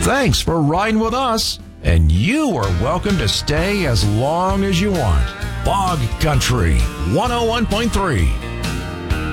Thanks for riding with us, and you are welcome to stay as long as you want. Bog Country 101.3.